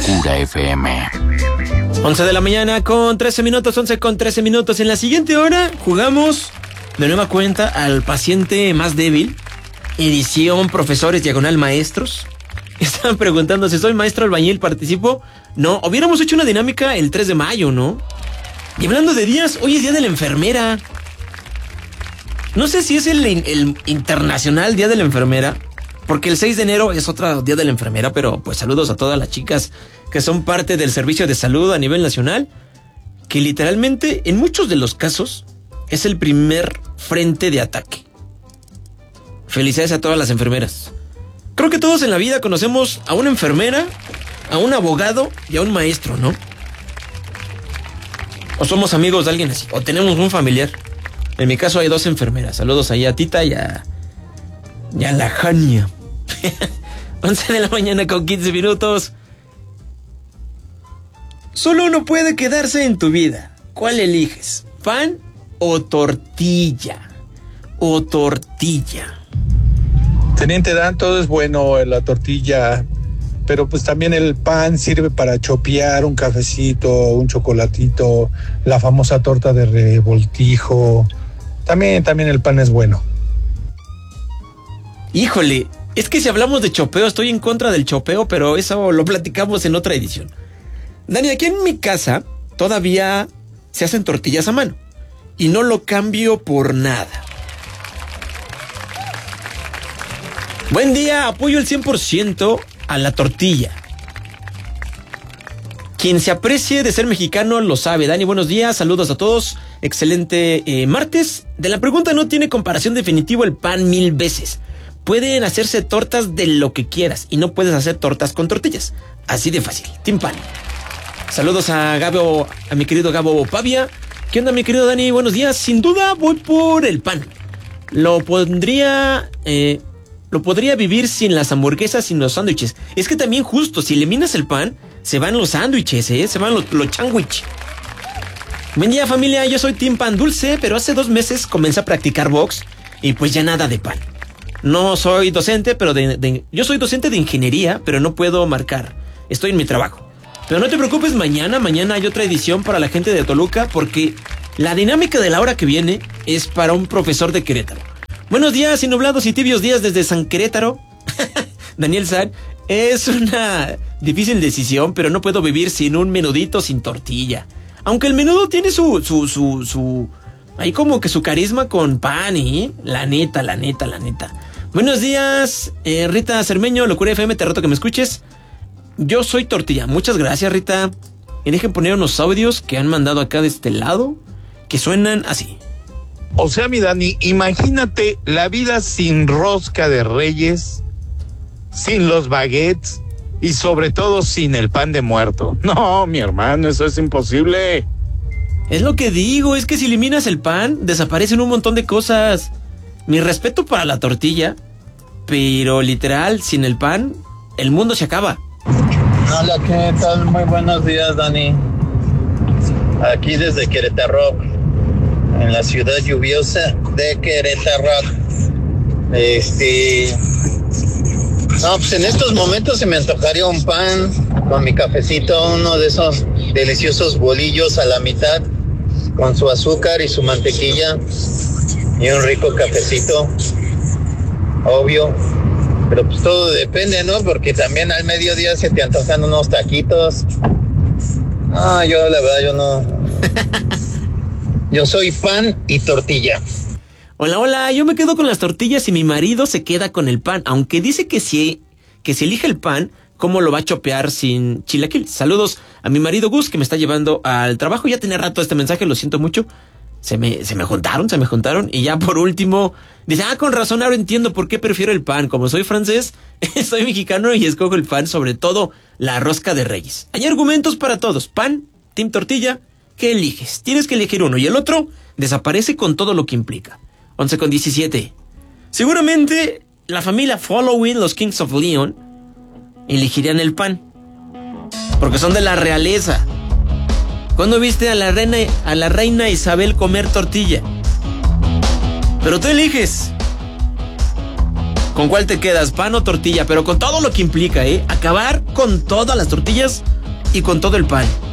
Locura FM. 11 de la mañana con 13 minutos, 11 con 13 minutos. En la siguiente hora jugamos de nueva cuenta al paciente más débil. Edición profesores diagonal maestros. Estaban preguntando si soy maestro albañil, ¿participo? No, hubiéramos hecho una dinámica el 3 de mayo, ¿no? Y hablando de días, hoy es día de la enfermera. No sé si es el internacional día de la enfermera, porque el 6 de enero es otro día de la enfermera, pero pues saludos a todas las chicas que son parte del servicio de salud a nivel nacional, que literalmente en muchos de los casos es el primer frente de ataque. Felicidades a todas las enfermeras. Creo que todos en la vida conocemos a una enfermera, a un abogado y a un maestro, ¿no? O somos amigos de alguien así, o tenemos un familiar. En mi caso hay 2 enfermeras. Saludos ahí a Tita y a la Jania. 11 de la mañana con 15 minutos. Solo uno puede quedarse en tu vida. ¿Cuál eliges? ¿Pan o tortilla? O tortilla. Teniente Dan, todo es bueno en la tortilla, pero pues también el pan sirve para chopear un cafecito, un chocolatito, la famosa torta de revoltijo. También el pan es bueno. Híjole, es que si hablamos de chopeo, estoy en contra del chopeo, pero eso lo platicamos en otra edición. Dani, aquí en mi casa todavía se hacen tortillas a mano y no lo cambio por nada. Buen día, apoyo el 100% a la tortilla. Quien se aprecie de ser mexicano lo sabe. Dani, buenos días, saludos a todos. Excelente martes. De la pregunta no tiene comparación definitivo el pan 1000 veces. Pueden hacerse tortas de lo que quieras y no puedes hacer tortas con tortillas. Así de fácil. Team Pan. Saludos a Gabo, a mi querido Gabo Pavia. ¿Qué onda, mi querido Dani? Buenos días. Sin duda voy por el pan. Lo podría vivir sin las hamburguesas, sin los sándwiches. Es que también justo, si eliminas el pan, se van los sándwiches, se van los sándwiches. Buen día, familia, yo soy Team Pan Dulce, pero hace 2 meses comencé a practicar box y pues ya nada de pan. No soy docente, pero yo soy docente de ingeniería, pero no puedo marcar. Estoy en mi trabajo. Pero no te preocupes, mañana hay otra edición para la gente de Toluca, porque la dinámica de la hora que viene es para un profesor de Querétaro. Buenos días y nublados y tibios días desde San Querétaro. Daniel San, es una difícil decisión, pero no puedo vivir sin un menudito sin tortilla. Aunque el menudo tiene su ahí como que su carisma con pan, la neta. Buenos días, Rita Cermeño, Locura FM, te reto que me escuches. Yo soy tortilla. Muchas gracias, Rita. Y dejen poner unos audios que han mandado acá de este lado, que suenan así. O sea, mi Dani, imagínate la vida sin rosca de reyes, sin los baguettes y sobre todo sin el pan de muerto. No, mi hermano, eso es imposible. Es lo que digo, es que si eliminas el pan, desaparecen un montón de cosas. Mi respeto para la tortilla, pero literal, sin el pan, el mundo se acaba. Hola, ¿qué tal? Muy buenos días, Dani. Aquí desde Querétaro, en la ciudad lluviosa de Querétaro. No, pues en estos momentos se me antojaría un pan con mi cafecito, uno de esos deliciosos bolillos a la mitad, con su azúcar y su mantequilla, y un rico cafecito, obvio. Pero pues todo depende, ¿no? Porque también al mediodía se te antojan unos taquitos. No, yo la verdad, yo no. Yo soy pan y tortilla. Hola, yo me quedo con las tortillas y mi marido se queda con el pan. Aunque dice que si elige el pan, ¿cómo lo va a chopear sin chilaquil? Saludos a mi marido Gus, que me está llevando al trabajo. Ya tenía rato este mensaje, lo siento mucho. Se me juntaron. Y ya por último, dice, con razón, ahora entiendo por qué prefiero el pan. Como soy francés, soy mexicano y escojo el pan, sobre todo la rosca de reyes. Hay argumentos para todos. Pan, team tortilla, ¿qué eliges? Tienes que elegir uno y el otro desaparece con todo lo que implica. 11:17. Seguramente la familia following los Kings of Leon elegirían el pan, porque son de la realeza. ¿Cuándo viste a la reina Isabel comer tortilla? Pero tú eliges. ¿Con cuál te quedas? ¿Pan o tortilla? Pero con todo lo que implica, acabar con todas las tortillas y con todo el pan.